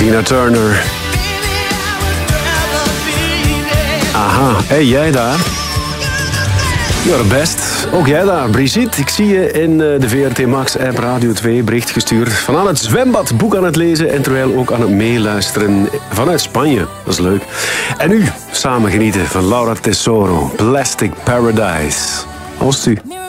Tina Turner. Aha, hey jij daar? You're best. Ook jij daar, Brigitte. Ik zie je in de VRT Max app Radio 2 bericht gestuurd. Van aan het zwembad, boek aan het lezen en terwijl ook aan het meeluisteren vanuit Spanje. Dat is leuk. En nu samen genieten van Laura Tesoro, Plastic Paradise. Oost u.